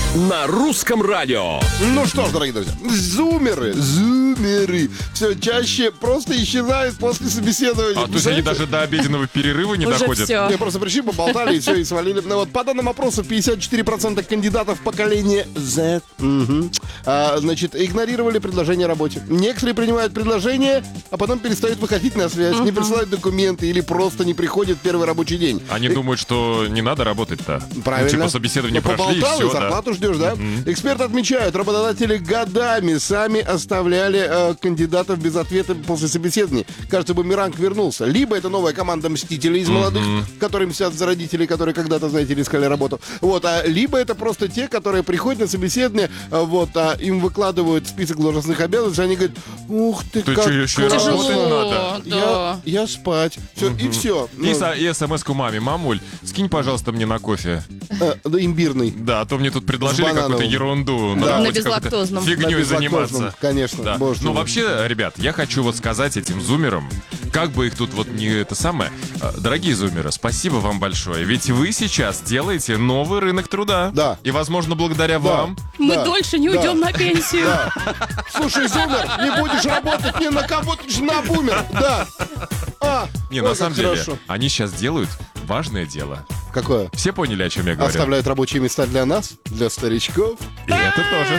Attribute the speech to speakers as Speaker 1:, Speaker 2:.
Speaker 1: на русском радио.
Speaker 2: Ну что ж, дорогие друзья, зумеры все чаще просто исчезают после собеседования.
Speaker 3: А то есть они даже до обеденного перерыва не
Speaker 4: Уже
Speaker 3: доходят.
Speaker 4: все.
Speaker 2: Не, просто пришли, поболтали и все, и свалили. Ну, вот, по данным опросов, 54% кандидатов поколения Z значит, игнорировали предложение о работе. Некоторые принимают предложение, а потом перестают выходить на связь, не присылают документы или просто не приходят в первый рабочий день.
Speaker 3: Они думают, что не надо работать-то.
Speaker 2: Правильно.
Speaker 3: Ну, типа собеседование
Speaker 2: Ну,
Speaker 3: прошли, и
Speaker 2: поболтал,
Speaker 3: все,
Speaker 2: и зарплату ждешь, да? Эксперты отмечают, работодатели годами сами оставляли кандидатов без ответа после собеседования. Кажется, бумеранг вернулся. Либо это новая команда мстителей из молодых, которые мстят за родителей, которые когда-то, знаете ли, искали работу. Вот, либо это просто те, которые приходят на собеседование, вот, им выкладывают список должностных обязанностей, они говорят, ух ты,
Speaker 3: Ты
Speaker 2: как
Speaker 3: что, еще и
Speaker 2: классно.
Speaker 3: работать надо?
Speaker 4: Да.
Speaker 2: Я спать. Все, и все.
Speaker 3: И смс-ку маме: мамуль, скинь, пожалуйста, мне на кофе.
Speaker 2: Имбирный.
Speaker 3: Да, а то мне тут предложили
Speaker 2: С банановым.
Speaker 3: какую-то ерунду.
Speaker 2: Да.
Speaker 3: работе
Speaker 4: На безлактозном.
Speaker 3: какой-то Фигней
Speaker 2: На безлактозном,
Speaker 3: заниматься.
Speaker 2: конечно,
Speaker 3: Да.
Speaker 2: боже
Speaker 3: Ну,
Speaker 2: мой.
Speaker 3: вообще, ребят, я хочу вот сказать этим зумерам, как бы их тут вот не это самое. Дорогие зумеры, спасибо вам большое. Ведь вы сейчас делаете новый рынок труда.
Speaker 2: Да.
Speaker 3: И, возможно, благодаря вам.
Speaker 4: Мы
Speaker 2: Да.
Speaker 4: дольше не
Speaker 2: Да.
Speaker 4: уйдем на пенсию.
Speaker 2: Да. Слушай, зумер, не будешь работать ни на кого, ты ж на бумер. Да.
Speaker 3: Не,
Speaker 2: ой,
Speaker 3: на
Speaker 2: как
Speaker 3: самом деле,
Speaker 2: хорошо.
Speaker 3: они сейчас делают важное дело.
Speaker 2: Какое?
Speaker 3: Все поняли, о чем я говорю?
Speaker 2: Оставляют рабочие места для нас, для старичков.
Speaker 3: И это тоже.